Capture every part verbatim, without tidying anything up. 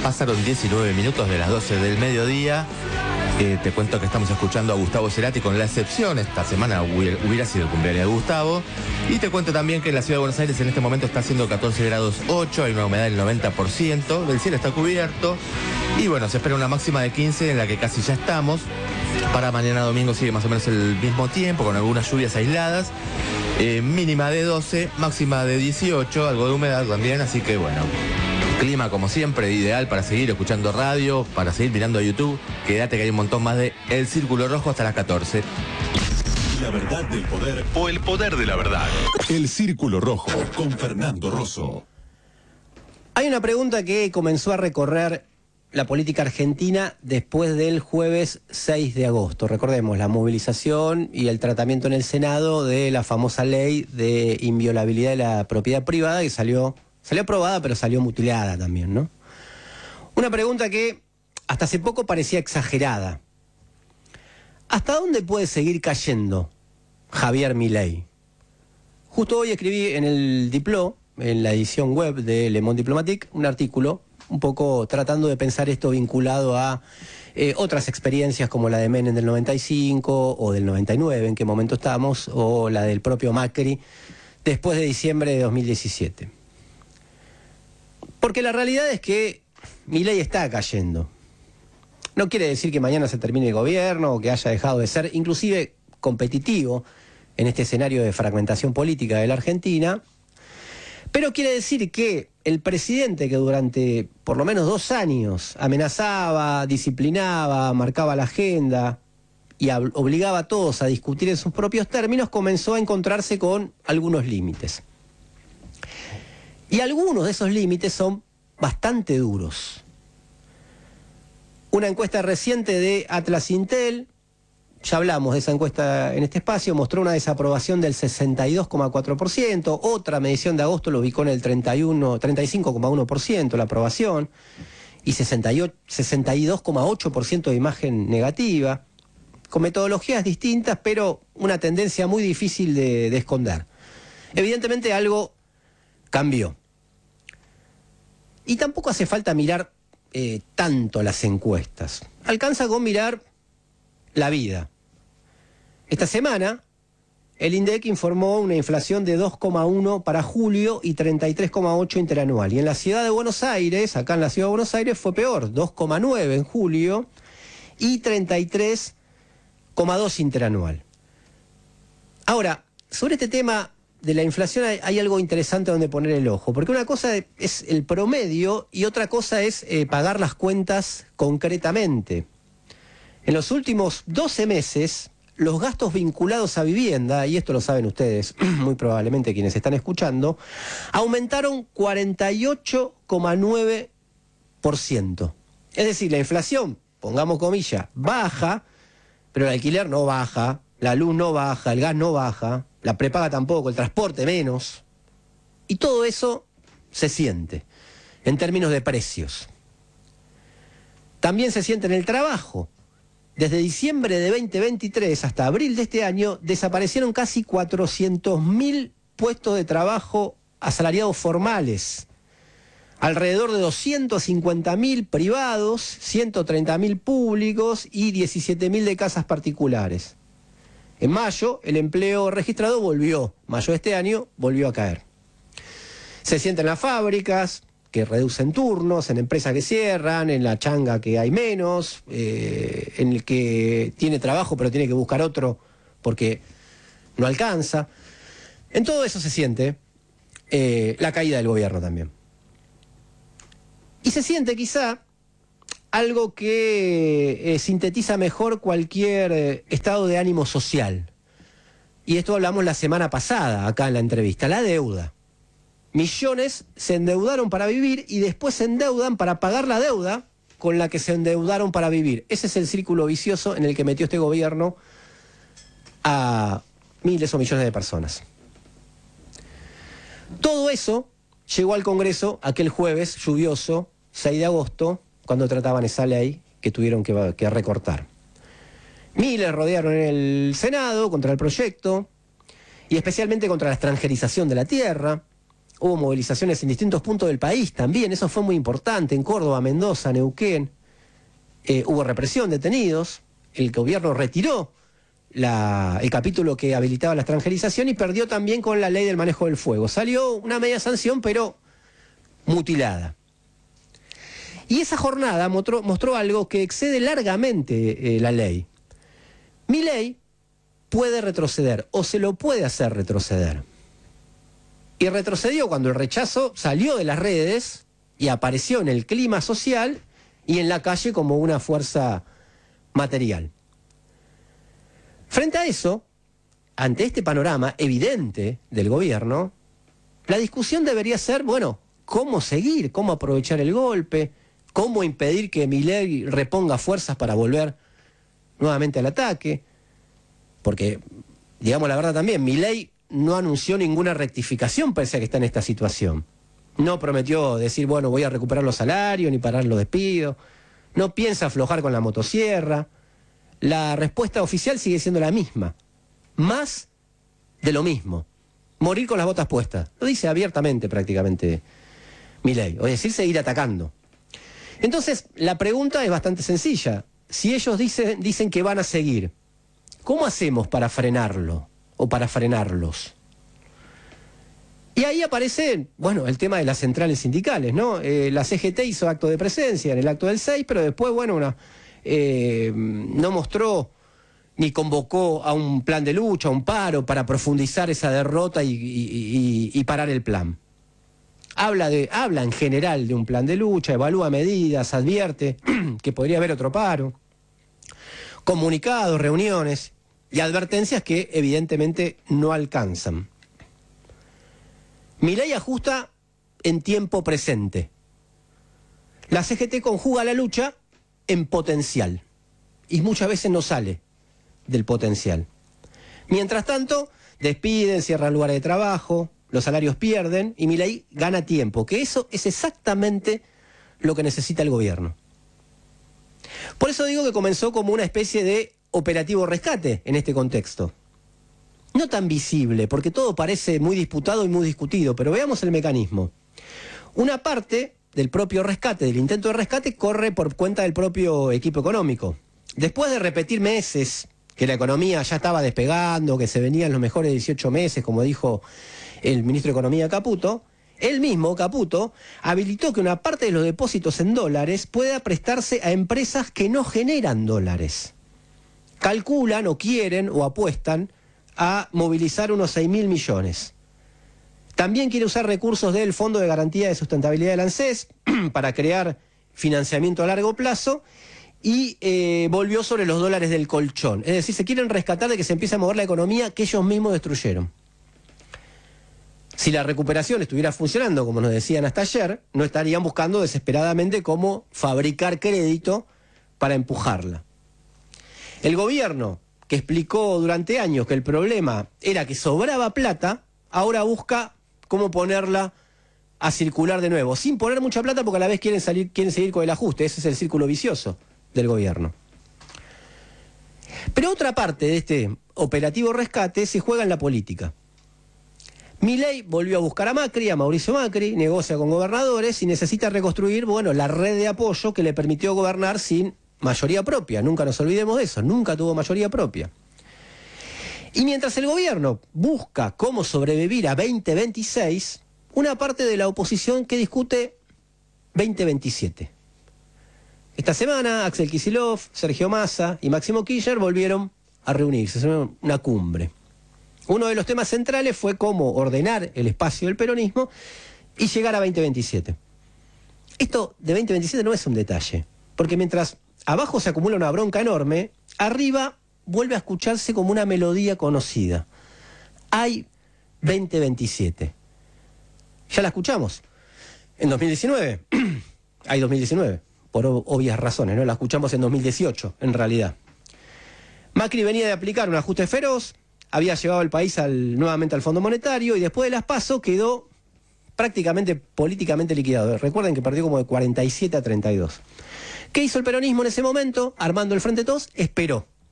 Pasaron diecinueve minutos de las doce del mediodía. Eh, te cuento que estamos escuchando a Gustavo Cerati con La Excepción. Esta semana hubiera, hubiera sido el cumpleaños de Gustavo. Y te cuento también que en la ciudad de Buenos Aires en este momento está haciendo catorce grados ocho, hay una humedad del noventa por ciento, el cielo está cubierto. Y bueno, se espera una máxima de quince en la que casi ya estamos. Para mañana domingo sigue más o menos el mismo tiempo, con algunas lluvias aisladas. Eh, mínima de doce, máxima de dieciocho, algo de humedad también, así que bueno. Clima, como siempre, ideal para seguir escuchando radio, para seguir mirando a YouTube. Quédate que hay un montón más de El Círculo Rojo hasta las catorce. La verdad del poder o el poder de la verdad. El Círculo Rojo con Fernando Rosso. Hay una pregunta que comenzó a recorrer la política argentina después del jueves seis de agosto. Recordemos la movilización y el tratamiento en el Senado de la famosa ley de inviolabilidad de la propiedad privada que salió... Salió aprobada, pero salió mutilada también, ¿no? Una pregunta que hasta hace poco parecía exagerada. ¿Hasta dónde puede seguir cayendo Javier Milei? Justo hoy escribí en el Dipló, en la edición web de Le Monde Diplomatique, un artículo un poco tratando de pensar esto vinculado a eh, otras experiencias como la de Menem del noventa y cinco o del noventa y nueve, en qué momento estamos, o la del propio Macri después de diciembre de dos mil diecisiete. Porque la realidad es que Milei está cayendo. No quiere decir que mañana se termine el gobierno o que haya dejado de ser inclusive competitivo en este escenario de fragmentación política de la Argentina, pero quiere decir que el presidente que durante por lo menos dos años amenazaba, disciplinaba, marcaba la agenda y obligaba a todos a discutir en sus propios términos, comenzó a encontrarse con algunos límites. Y algunos de esos límites son bastante duros. Una encuesta reciente de Atlas Intel, ya hablamos de esa encuesta en este espacio, mostró una desaprobación del sesenta y dos coma cuatro por ciento. Otra medición de agosto lo ubicó en el treinta y uno, treinta y cinco coma uno por ciento la aprobación y sesenta y dos coma ocho por ciento de imagen negativa, con metodologías distintas, pero una tendencia muy difícil de, de esconder. Evidentemente algo cambió. Y tampoco hace falta mirar eh, tanto las encuestas. Alcanza con mirar la vida. Esta semana, el INDEC informó una inflación de dos coma uno para julio y treinta y tres coma ocho interanual. Y en la ciudad de Buenos Aires, acá en la ciudad de Buenos Aires, fue peor, dos coma nueve en julio y treinta y tres coma dos interanual. Ahora, sobre este tema de la inflación hay, hay algo interesante donde poner el ojo, porque una cosa es el promedio y otra cosa es eh, pagar las cuentas concretamente. En los últimos doce meses, los gastos vinculados a vivienda, y esto lo saben ustedes, muy probablemente quienes están escuchando, aumentaron cuarenta y ocho coma nueve por ciento. Es decir, la inflación, pongamos comillas, baja, pero el alquiler no baja, la luz no baja, el gas no baja, la prepaga tampoco, el transporte menos. Y todo eso se siente en términos de precios. También se siente en el trabajo. Desde diciembre de veinte veintitrés hasta abril de este año desaparecieron casi cuatrocientos mil puestos de trabajo asalariados formales. Alrededor de doscientos cincuenta mil privados, ciento treinta mil públicos y diecisiete mil de casas particulares. En mayo, el empleo registrado volvió, mayo de este año, volvió a caer. Se siente en las fábricas, que reducen turnos, en empresas que cierran, en la changa que hay menos, eh, en el que tiene trabajo pero tiene que buscar otro porque no alcanza. En todo eso se siente eh, la caída del gobierno también. Y se siente quizá algo que eh, sintetiza mejor cualquier eh, estado de ánimo social. Y esto hablamos la semana pasada, acá en la entrevista, la deuda. Millones se endeudaron para vivir y después se endeudan para pagar la deuda con la que se endeudaron para vivir. Ese es el círculo vicioso en el que metió este gobierno a miles o millones de personas. Todo eso llegó al Congreso aquel jueves lluvioso, seis de agosto, cuando trataban esa ley que tuvieron que, que recortar. Miles rodearon el Senado contra el proyecto y especialmente contra la extranjerización de la tierra, hubo movilizaciones en distintos puntos del país también, eso fue muy importante, en Córdoba, Mendoza, Neuquén, eh, hubo represión, detenidos, el gobierno retiró la, el capítulo que habilitaba la extranjerización y perdió también con la ley del manejo del fuego. Salió una media sanción, pero mutilada. Y esa jornada mostró, mostró algo que excede largamente eh, la ley. Milei puede retroceder, o se lo puede hacer retroceder. Y retrocedió cuando el rechazo salió de las redes y apareció en el clima social y en la calle como una fuerza material. Frente a eso, ante este panorama evidente del gobierno, la discusión debería ser, bueno, cómo seguir, cómo aprovechar el golpe, cómo impedir que Milei reponga fuerzas para volver nuevamente al ataque, porque, digamos la verdad también, Milei no anunció ninguna rectificación pese a que está en esta situación. No prometió decir, bueno, voy a recuperar los salarios ni parar los despidos, no piensa aflojar con la motosierra. La respuesta oficial sigue siendo la misma, más de lo mismo, morir con las botas puestas. Lo dice abiertamente prácticamente Milei, o decir, seguir atacando. Entonces, la pregunta es bastante sencilla. Si ellos dicen, dicen que van a seguir, ¿cómo hacemos para frenarlo o para frenarlos? Y ahí aparece, bueno, el tema de las centrales sindicales, ¿no? Eh, la C G T hizo acto de presencia en el acto del seis, pero después, bueno, una, eh, no mostró ni convocó a un plan de lucha, a un paro, para profundizar esa derrota y, y, y, y parar el plan. Habla, de, habla en general de un plan de lucha, evalúa medidas, advierte que podría haber otro paro, comunicados, reuniones y advertencias que evidentemente no alcanzan. Milei ajusta en tiempo presente. La C G T conjuga la lucha en potencial y muchas veces no sale del potencial. Mientras tanto, despiden, cierran lugares de trabajo, los salarios pierden y Milei gana tiempo, que eso es exactamente lo que necesita el gobierno. Por eso digo que comenzó como una especie de operativo rescate en este contexto. No tan visible, porque todo parece muy disputado y muy discutido, pero veamos el mecanismo. Una parte del propio rescate, del intento de rescate, corre por cuenta del propio equipo económico. Después de repetir meses que la economía ya estaba despegando, que se venían los mejores dieciocho meses, como dijo el ministro de Economía Caputo, él mismo, Caputo, habilitó que una parte de los depósitos en dólares pueda prestarse a empresas que no generan dólares. Calculan o quieren o apuestan a movilizar unos seis mil millones. También quiere usar recursos del Fondo de Garantía de Sustentabilidad del ANSES para crear financiamiento a largo plazo y eh, volvió sobre los dólares del colchón. Es decir, se quieren rescatar de que se empiece a mover la economía que ellos mismos destruyeron. Si la recuperación estuviera funcionando, como nos decían hasta ayer, no estarían buscando desesperadamente cómo fabricar crédito para empujarla. El gobierno, que explicó durante años que el problema era que sobraba plata, ahora busca cómo ponerla a circular de nuevo, sin poner mucha plata porque a la vez quieren, salir, quieren seguir con el ajuste. Ese es el círculo vicioso del gobierno. Pero otra parte de este operativo rescate se juega en la política. Milei volvió a buscar a Macri, a Mauricio Macri, negocia con gobernadores y necesita reconstruir, bueno, la red de apoyo que le permitió gobernar sin mayoría propia. Nunca nos olvidemos de eso, nunca tuvo mayoría propia. Y mientras el gobierno busca cómo sobrevivir a veinte veintiséis, una parte de la oposición que discute veinte veintisiete. Esta semana, Axel Kicillof, Sergio Massa y Máximo Kirchner volvieron a reunirse, una cumbre. Uno de los temas centrales fue cómo ordenar el espacio del peronismo y llegar a veinte veintisiete. Esto de veinte veintisiete no es un detalle, porque mientras abajo se acumula una bronca enorme, arriba vuelve a escucharse como una melodía conocida. Hay veinte veintisiete. Ya la escuchamos en dos mil diecinueve. Hay dos mil diecinueve, por obvias razones, ¿no? La escuchamos en dos mil dieciocho, en realidad. Macri venía de aplicar un ajuste feroz, había llevado el país al, nuevamente al Fondo Monetario y después de las PASO quedó prácticamente políticamente liquidado. Recuerden que perdió como de cuarenta y siete a treinta y dos. ¿Qué hizo el peronismo en ese momento? Armando el Frente Todos, esperó.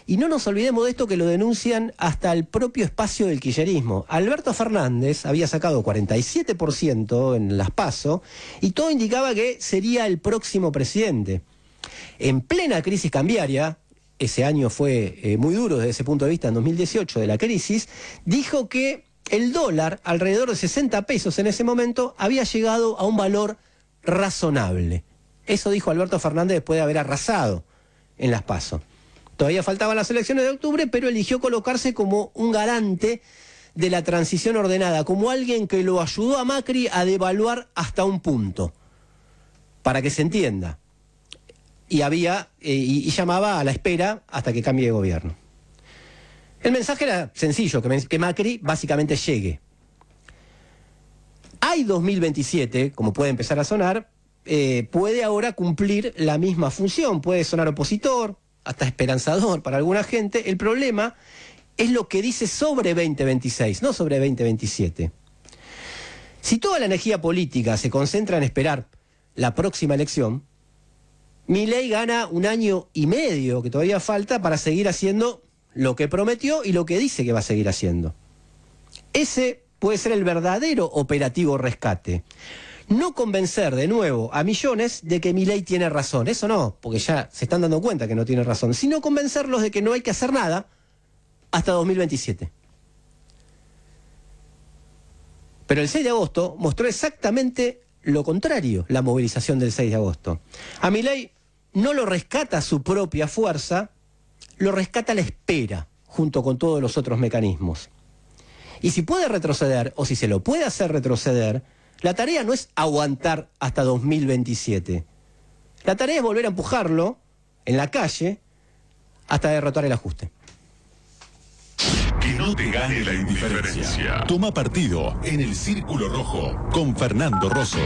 Y no nos olvidemos de esto, que lo denuncian hasta el propio espacio del kirchnerismo. Alberto Fernández había sacado cuarenta y siete por ciento en las PASO y todo indicaba que sería el próximo presidente. En plena crisis cambiaria, ese año fue eh, muy duro desde ese punto de vista, en dos mil dieciocho, de la crisis, dijo que el dólar, alrededor de sesenta pesos en ese momento, había llegado a un valor razonable. Eso dijo Alberto Fernández después de haber arrasado en las PASO. Todavía faltaban las elecciones de octubre, pero eligió colocarse como un garante de la transición ordenada, como alguien que lo ayudó a Macri a devaluar hasta un punto, para que se entienda. Y había eh, y, y llamaba a la espera hasta que cambie de gobierno. El mensaje era sencillo, que, que Macri básicamente llegue. Hay dos mil veintisiete, como puede empezar a sonar, eh, puede ahora cumplir la misma función, puede sonar opositor, hasta esperanzador para alguna gente. El problema es lo que dice sobre veinte veintiséis, no sobre veinte veintisiete. Si toda la energía política se concentra en esperar la próxima elección, Milei gana un año y medio, que todavía falta, para seguir haciendo lo que prometió y lo que dice que va a seguir haciendo. Ese puede ser el verdadero operativo rescate. No convencer de nuevo a millones de que Milei tiene razón, eso no, porque ya se están dando cuenta que no tiene razón, sino convencerlos de que no hay que hacer nada hasta dos mil veintisiete. Pero el seis de agosto mostró exactamente lo contrario, la movilización del seis de agosto. A Milei no lo rescata su propia fuerza, lo rescata la espera, junto con todos los otros mecanismos. Y si puede retroceder, o si se lo puede hacer retroceder, la tarea no es aguantar hasta dos mil veintisiete. La tarea es volver a empujarlo en la calle hasta derrotar el ajuste. Que no te gane la indiferencia. Toma partido en el Círculo Rojo con Fernando Rosso.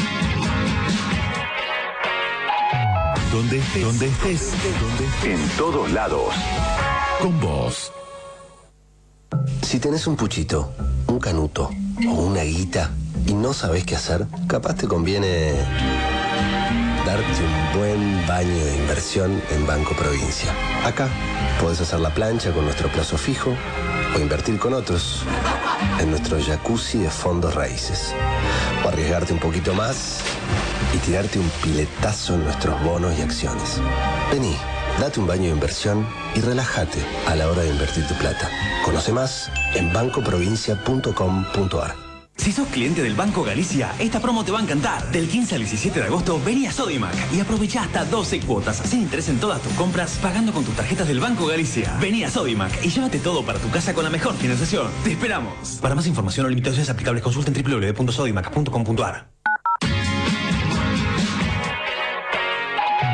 Donde estés, donde estés, donde estés. En todos lados. Con vos. Si tenés un puchito, un canuto o una guita y no sabés qué hacer, capaz te conviene darte un buen baño de inversión en Banco Provincia. Acá podés hacer la plancha con nuestro plazo fijo o invertir con otros en nuestro jacuzzi de fondos raíces. O arriesgarte un poquito más y tirarte un piletazo en nuestros bonos y acciones. Vení, date un baño de inversión y relájate a la hora de invertir tu plata. Conoce más en banco provincia punto com punto a r. Si sos cliente del Banco Galicia, esta promo te va a encantar. Del quince al diecisiete de agosto, vení a Sodimac y aprovecha hasta doce cuotas sin interés en todas tus compras, pagando con tus tarjetas del Banco Galicia. Vení a Sodimac y llévate todo para tu casa con la mejor financiación. ¡Te esperamos! Para más información o limitaciones aplicables, consulta en doble u doble u doble u punto sodimac punto com punto a r.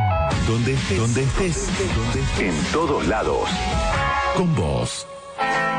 Donde estés, donde estés, donde estés. En todos lados. Con vos.